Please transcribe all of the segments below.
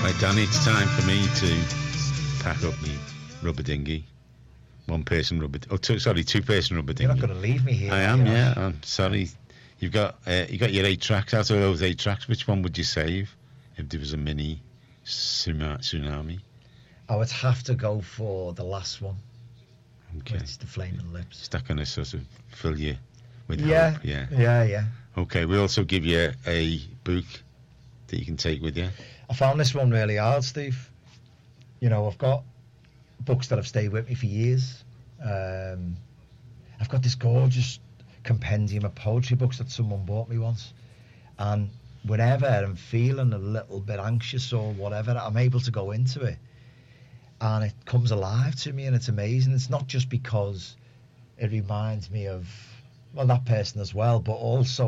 Right, Danny, it's time for me to pack up my rubber dinghy. Two-person rubber dinghy. You're not going to leave me here. I am, yeah. I'm sorry. You got your 8 tracks. Out of those 8 tracks, which one would you save if there was a mini tsunami? I would have to go for the last one. Okay. It's the Flaming Lips. Is that going to sort of fill you with hope? Yeah. Okay, we also give you a book that you can take with you. I found this one really hard, Steve. You know, I've got books that have stayed with me for years. I've got this gorgeous compendium of poetry books that someone bought me once. And whenever I'm feeling a little bit anxious or whatever, I'm able to go into it. And it comes alive to me, and it's amazing. It's not just because it reminds me of, well, that person as well, but also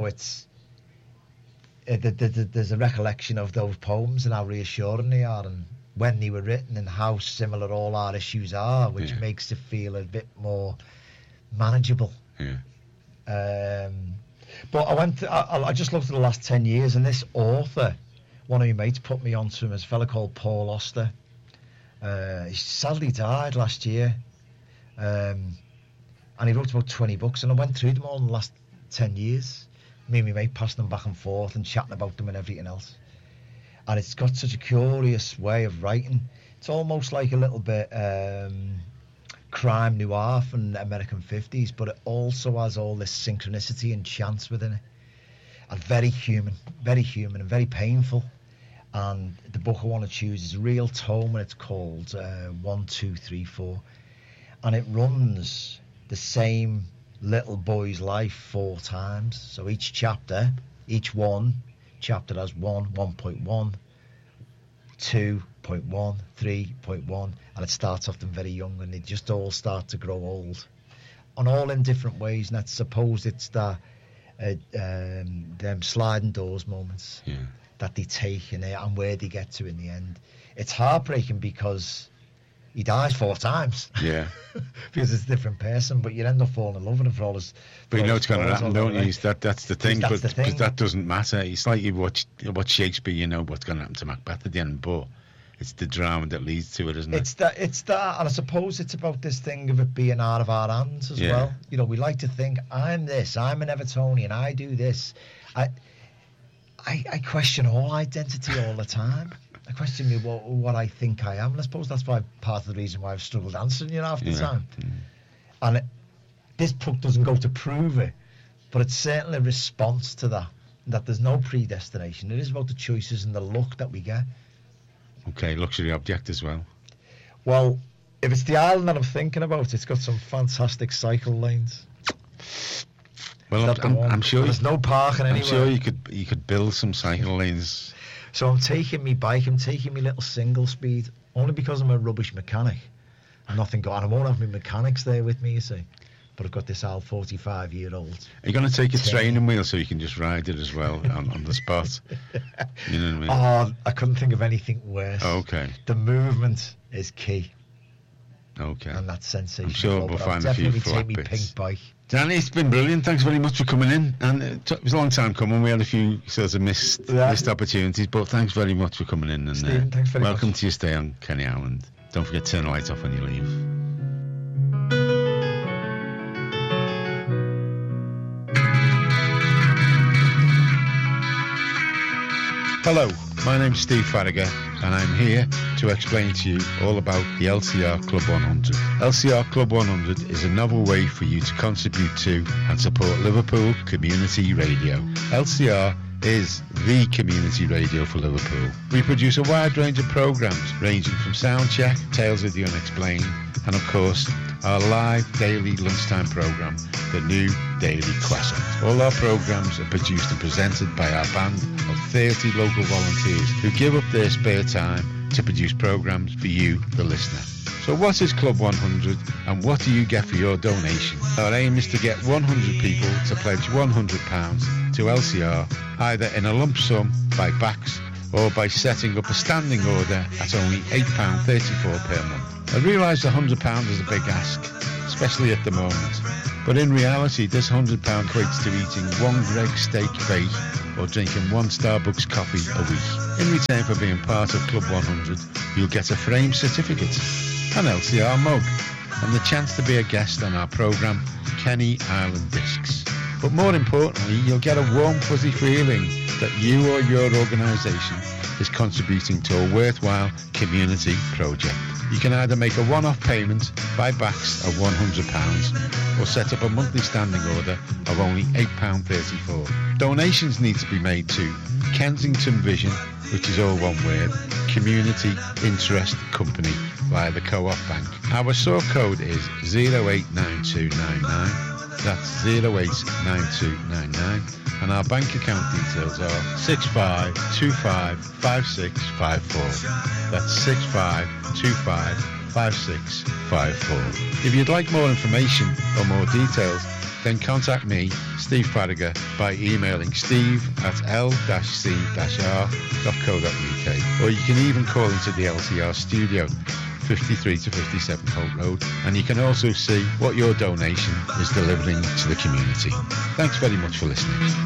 there's a recollection of those poems and how reassuring they are and when they were written and how similar all our issues are, which makes it feel a bit more manageable. Yeah. But I just looked at the last 10 years, and this author, one of my mates put me onto him, is a fella called Paul Auster. He sadly died last year. And he wrote about 20 books, and I went through them all in the last 10 years. Me and my mate passing them back and forth and chatting about them and everything else. And it's got such a curious way of writing. It's almost like a little bit crime noir from the American 50s, but it also has all this synchronicity and chance within it. And very human and very painful. And the book I want to choose is a real tome, and it's called 1, 2, 3, 4. And it runs the same little boy's life 4 times. So each chapter has 1.1, 2.1, 3.1, and it starts off them very young, and they just all start to grow old, and all in different ways. And I suppose it's them sliding doors moments that they take in it and where they get to in the end. It's heartbreaking because he dies 4 times. Yeah. Because it's a different person, but you end up falling in love with him for all his... But you know it's going to happen, don't you? That's the thing, That's the thing. Because that doesn't matter. It's like you watch Shakespeare, you know what's going to happen to Macbeth at the end, but it's the drama that leads to it, isn't it? It's that, and I suppose it's about this thing of it being out of our hands as well. You know, we like to think, I'm this, I'm an Evertonian, I do this. I question all identity all the time. I question what I think I am, and I suppose that's why part of the reason why I've struggled answering you half the time. And this book doesn't go to prove it, but it's certainly a response to that there's no predestination. It is about the choices and the luck that we get. Okay, luxury object as well. Well, if it's the island that I'm thinking about, it's got some fantastic cycle lanes. Well, I'm sure there's no parking anywhere. I'm sure you could build some cycle lanes. So I'm taking me bike, I'm taking me little single speed, only because I'm a rubbish mechanic. Nothing got, and I won't have my mechanics there with me, you see. But I've got this old 45-year-old. Are you going to take a training wheel so you can just ride it as well on the spot? You know what I mean? I couldn't think of anything worse. Oh, okay. The movement is key. Okay. And that sensation. I'm sure we'll find a few flat bits. Definitely take me pink bike. Danny, it's been brilliant. Thanks very much for coming in. And it was a long time coming. We had a few sort of missed opportunities, but thanks very much for coming in. And Stephen, thanks very welcome much. to your stay on Kenny Island. Don't forget to turn the lights off when you leave. Hello, my name's Steve Farragher, and I'm here to explain to you all about the LCR Club 100. LCR Club 100 is a novel way for you to contribute to and support Liverpool Community Radio. LCR is the community radio for Liverpool. We produce a wide range of programmes ranging from Soundcheck, Tales of the Unexplained, and of course our live daily lunchtime programme, The New Daily Croissant. All our programmes are produced and presented by our band of 30 local volunteers who give up their spare time to produce programmes for you, the listener. So what is Club 100 and what do you get for your donation? Our aim is to get 100 people to pledge £100 to LCR, either in a lump sum by backs or by setting up a standing order at only £8.34 per month. I realise £100 is a big ask, especially at the moment, but in reality this £100 equates to eating one Greggs steak bake or drinking one Starbucks coffee a week. In return for being part of Club 100, you'll get a framed certificate, an LCR mug, and the chance to be a guest on our programme, Kenny Island Discs. But more importantly, you'll get a warm, fuzzy feeling that you or your organisation is contributing to a worthwhile community project. You can either make a one-off payment by backs of £100 or set up a monthly standing order of only £8.34. Donations need to be made to Kensington Vision, which is all one word, Community Interest Company via the Co-op Bank. Our sort code is 089299. That's 089299, and our bank account details are 65255654. That's 65255654. If you'd like more information or more details, then contact me, Steve Farragher, by emailing steve@l-c-r.co.uk, or you can even call into the LCR studio, 53 to 57 Holt Road, and you can also see what your donation is delivering to the community. Thanks very much for listening.